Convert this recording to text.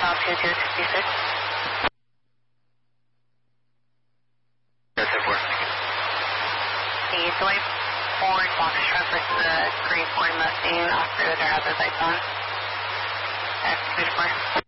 altitude 266. That's it for. The Dwight Ford Foxtrot versus the Green Ford Mustang, operators are have their lights on. That's 2-4.